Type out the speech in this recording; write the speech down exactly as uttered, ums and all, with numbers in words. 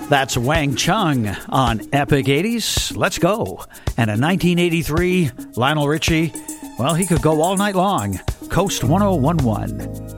That's Wang Chung on Epic eighties. Let's go. And in nineteen eighty-three, Lionel Richie, well, he could go all night long. Coast one oh one one.